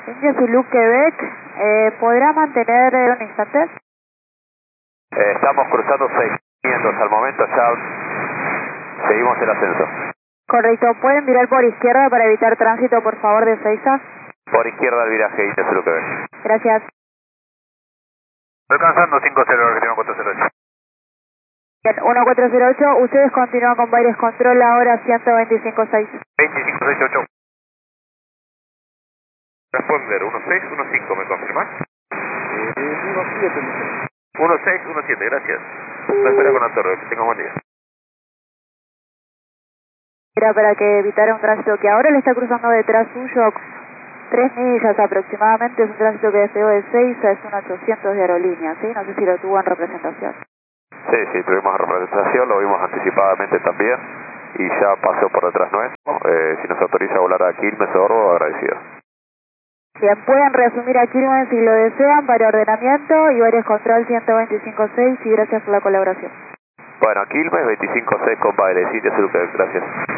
India Zulu Quebec, ¿podrá mantener un instante? Estamos cruzando 600 al momento, ya seguimos el ascenso. Correcto, ¿pueden virar por izquierda para evitar tránsito, por favor, de Seiza? Por izquierda el viraje, India Zulu Quebec. Gracias. Alcanzando 50, Argentina 408. Bien, 1408, ustedes continúan con Baires Control ahora 125.6. 2568. Responder 1615, ¿me confirmas? 1617, gracias. No espera con Antonio, que tenga buen día. Era para que evitara un tránsito que ahora le está cruzando detrás suyo 3 millas aproximadamente, es un tránsito que despegó de Seiza, es un 800 de aerolínea, ¿sí? No sé si lo tuvo en representación. Sí, tuvimos representación, lo vimos anticipadamente también y ya pasó por detrás nuestro. Si nos autoriza a volar a Quilmes o Orbo, agradecido. Bien, pueden resumir a Quilmes si lo desean para ordenamiento y Baires Control 125.6 y gracias por la colaboración. Bueno, Quilmes 25.6 con Baires, India Zulu Quebec, gracias.